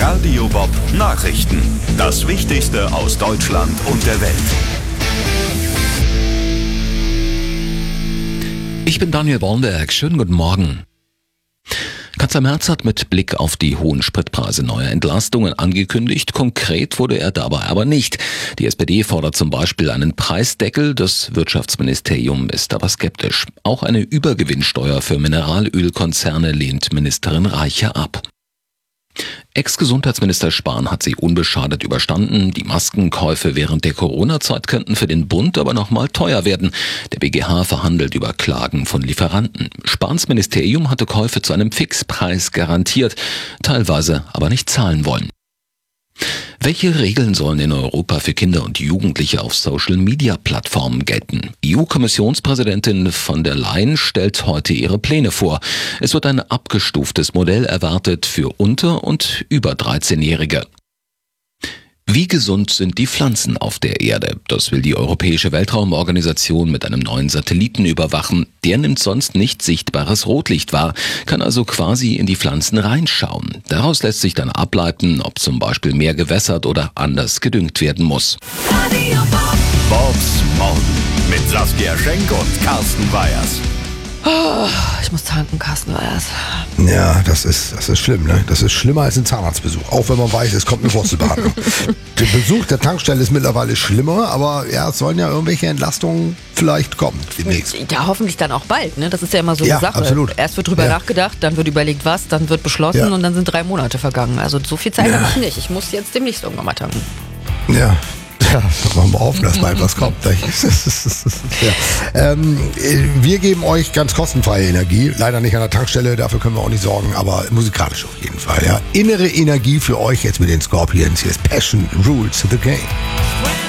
Radio Bob Nachrichten. Das Wichtigste aus Deutschland und der Welt. Ich bin Daniel Bornberg. Schönen guten Morgen. Kanzler Merz hat mit Blick auf die hohen Spritpreise neue Entlastungen angekündigt. Konkret wurde er dabei aber nicht. Die SPD fordert zum Beispiel einen Preisdeckel. Das Wirtschaftsministerium ist aber skeptisch. Auch eine Übergewinnsteuer für Mineralölkonzerne lehnt Ministerin Reiche ab. Ex-Gesundheitsminister Spahn hat sie unbeschadet überstanden. Die Maskenkäufe während der Corona-Zeit könnten für den Bund aber nochmal teuer werden. Der BGH verhandelt über Klagen von Lieferanten. Spahns Ministerium hatte Käufe zu einem Fixpreis garantiert, teilweise aber nicht zahlen wollen. Welche Regeln sollen in Europa für Kinder und Jugendliche auf Social-Media-Plattformen gelten? EU-Kommissionspräsidentin von der Leyen stellt heute ihre Pläne vor. Es wird ein abgestuftes Modell erwartet für unter- und über 13-Jährige. Wie gesund sind die Pflanzen auf der Erde? Das will die Europäische Weltraumorganisation mit einem neuen Satelliten überwachen. Der nimmt sonst nicht sichtbares Rotlicht wahr, kann also quasi in die Pflanzen reinschauen. Daraus lässt sich dann ableiten, ob zum Beispiel mehr gewässert oder anders gedüngt werden muss. Bobs Morgen mit Saskia Schenk und Carsten Weyers. Oh, ich muss tanken, Carsten Weyers. Ja, das ist schlimm, ne? Das ist schlimmer als ein Zahnarztbesuch. Auch wenn man weiß, es kommt eine Wurzelbehandlung. Der Besuch der Tankstelle ist mittlerweile schlimmer, aber ja, es sollen ja irgendwelche Entlastungen vielleicht kommen demnächst. Ja, hoffentlich dann auch bald, ne? Das ist ja immer so eine Sache. Absolut. Erst wird drüber nachgedacht, dann wird überlegt was, dann wird beschlossen und dann sind 3 Monate vergangen. Also so viel Zeit habe ich nicht. Ich muss jetzt demnächst irgendwann mal tanken. Ja. Ja, machen wir auf, dass bald was kommt. Wir geben euch ganz kostenfreie Energie. Leider nicht an der Tankstelle, dafür können wir auch nicht sorgen, aber musikalisch auf jeden Fall. Ja. Innere Energie für euch jetzt mit den Scorpions. Hier ist Passion Rules the Game.